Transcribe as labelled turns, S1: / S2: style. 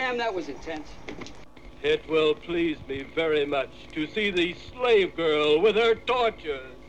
S1: damn, that was intense.
S2: It will please me very much to see the slave girl with her tortures.